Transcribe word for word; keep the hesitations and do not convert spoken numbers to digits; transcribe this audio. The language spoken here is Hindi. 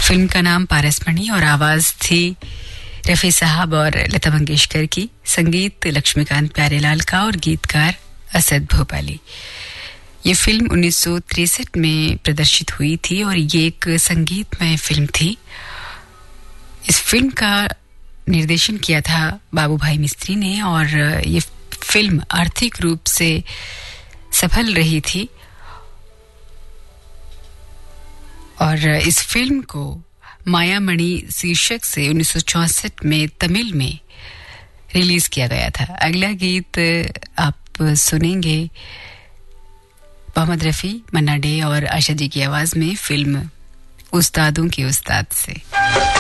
फिल्म का नाम पारसमणि और आवाज थी रफी साहब और लता मंगेशकर की। संगीत लक्ष्मीकांत प्यारेलाल का और गीतकार असद भोपाली। ये फिल्म उन्नीस सौ तिरसठ में प्रदर्शित हुई थी और ये एक संगीतमय फिल्म थी। इस फिल्म का निर्देशन किया था बाबू भाई मिस्त्री ने और ये फिल्म आर्थिक रूप से सफल रही थी और इस फिल्म को मायामणि शीर्षक से उन्नीस सौ चौसठ में तमिल में रिलीज किया गया था। अगला गीत आप सुनेंगे मोहम्मद रफी, मन्ना डे और आशा जी की आवाज में फिल्म उस्तादों के उस्ताद से।